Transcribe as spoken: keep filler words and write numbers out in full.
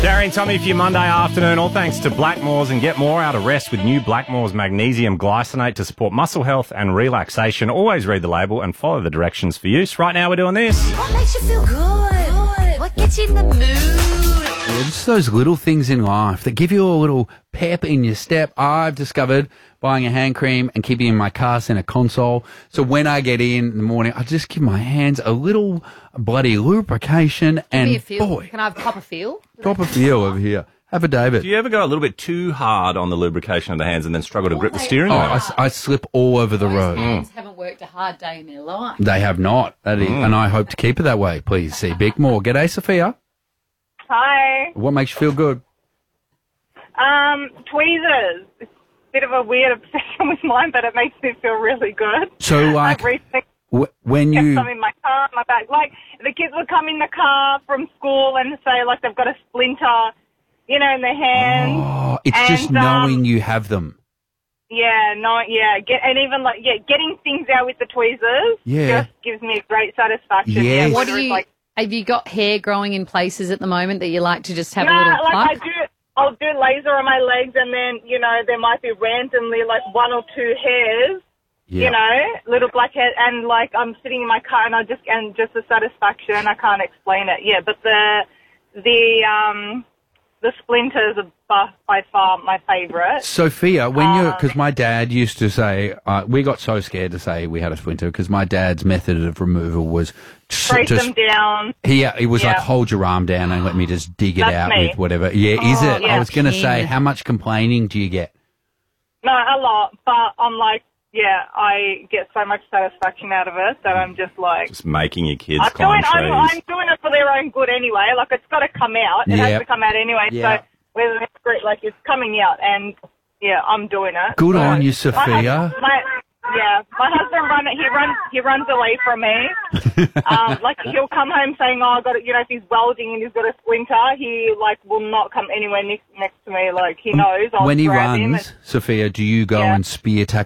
Gary and Tommy for your Monday afternoon, all thanks to Blackmores, and get more out of rest with new Blackmores Magnesium Glycinate to support muscle health and relaxation. Always read the label and follow the directions for use. Right now we're doing this. What makes you feel good? Good. What gets you in the mood? Yeah, just those little things in life that give you a little pep in your step. I've discovered buying a hand cream and keeping it in my car center console. So when I get in in the morning, I just give my hands a little bloody lubrication. Give and me a feel. boy, Can I have pop a feel? drop a feel over here. Have a David. Do you ever go a little bit too hard on the lubrication of the hands and then struggle to grip the steering Oh, wheel? I, s- I slip all over the Those road. hands haven't worked a hard day in their life. They have not. That is, and I hope to keep it that way. Please see Bick more. G'day, Sophia. Hi. What makes you feel good? Um, tweezers. It's a bit of a weird obsession with mine, but it makes me feel really good. So, like, I've recently w- when kept you... some in my car, my bag. Like, the kids would come in the car from school and say, like, they've got a splinter, you know, in their hand. Oh, it's And, just knowing um, you have them. Yeah, no, yeah. Get, and even, like, yeah, getting things out with the tweezers Yeah. just gives me great satisfaction. Yes. Yeah, What do whether it's, you? like, Have you got hair growing in places at the moment that you like to just have no, a little like, I pluck? do... I'll do laser on my legs, and then, you know, there might be randomly, like, one or two hairs, Yeah. you know, little black hair, and, like, I'm sitting in my car, and I just, and just the satisfaction, I can't explain it. Yeah, but the, the, um, the splinters are by, by far my favourite. Sophia, when you, Um, because my dad used to say, uh, we got so scared to say we had a splinter because my dad's method of removal was just, Break just them down. he, it was like Yeah. hold your arm down and let me just dig it That's out me. with whatever. Yeah, is Oh, it? I yeah. was going to say, King. how much complaining do you get? No, a lot, but I'm like, yeah, I get so much satisfaction out of it that I'm just like, Just making your kids I'm climb doing, I'm, trees. I'm doing it for their own good anyway. Like, it's got to come out. It Yep. has to come out anyway. Yeah. So, whether it's great, like, it's coming out, and, yeah, I'm doing it. Good So, on you, my Sophia. hus- My, yeah, my husband run it. He runs. He runs away from me. um, like, he'll come home saying, "Oh, I got it." You know, if he's welding and he's got a splinter, he like will not come anywhere next, next to me. Like, he knows. I'll When he grab him runs, Sophia, do you go Yeah. and spear tackle